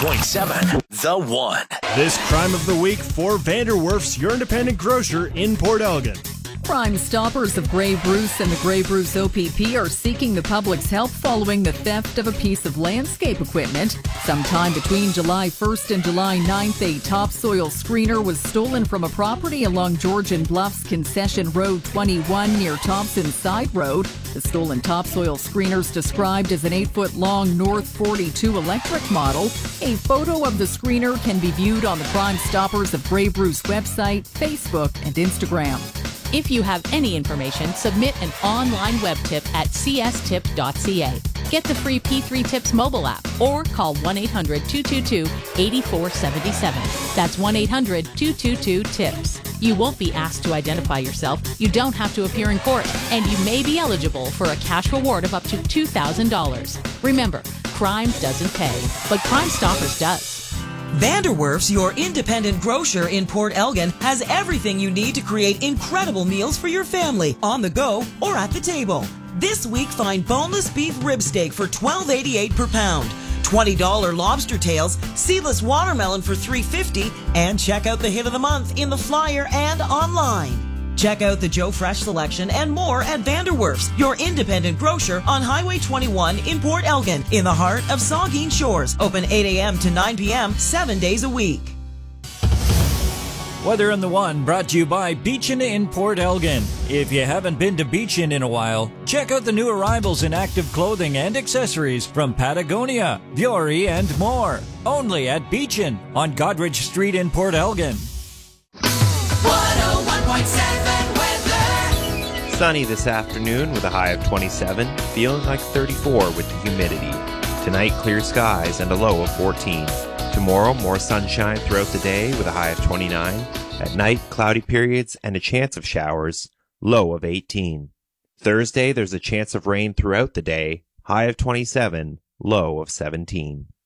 101.7 The One. This crime of the week for Vanderwerf's, your independent grocer in Port Elgin. Crime Stoppers of Grey Bruce and the Grey Bruce OPP are seeking the public's help following the theft of a piece of landscape equipment. Sometime between July 1st and July 9th, a topsoil screener was stolen from a property along Georgian Bluffs Concession Road 21 near Thompson Side Road. The stolen topsoil screeners described as an 8-foot-long North 42 electric model. A photo of the screener can be viewed on the Crime Stoppers of Grey Bruce website, Facebook, and Instagram. If you have any information, submit an online web tip at cstip.ca. Get the free P3 Tips mobile app or call 1-800-222-8477. That's 1-800-222-TIPS. You won't be asked to identify yourself, you don't have to appear in court, and you may be eligible for a cash reward of up to $2,000. Remember, crime doesn't pay, but Crime Stoppers does. Vanderwerf's, your independent grocer in Port Elgin, has everything you need to create incredible meals for your family, on the go or at the table. This week, find boneless beef rib steak for $12.88 per pound, $20 lobster tails, seedless watermelon for $3.50, and check out the hit of the month in the flyer and online. Check out the Joe Fresh selection and more at Vanderwerf's, your independent grocer on Highway 21 in Port Elgin, in the heart of Saugeen Shores. Open 8 a.m. to 9 p.m., 7 days a week. Weather on the One brought to you by Beechin in Port Elgin. If you haven't been to Beechin in a while, check out the new arrivals in active clothing and accessories from Patagonia, Vuori, and more. Only at Beechin on Godrich Street in Port Elgin. 101.7 weather. Sunny this afternoon with a high of 27, feeling like 34 with the humidity. Tonight, clear skies and a low of 14. Tomorrow, more sunshine throughout the day with a high of 29. At night, cloudy periods and a chance of showers, low of 18. Thursday, there's a chance of rain throughout the day, high of 27, low of 17.